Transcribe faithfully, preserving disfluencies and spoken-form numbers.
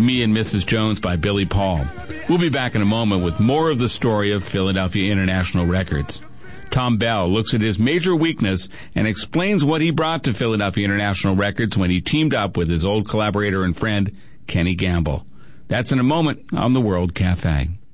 Me and Missus Jones by Billy Paul. We'll be back in a moment with more of the story of Philadelphia International Records. Tom Bell looks at his major weakness and explains what he brought to Philadelphia International Records when he teamed up with his old collaborator and friend, Kenny Gamble. That's in a moment on the World Cafe.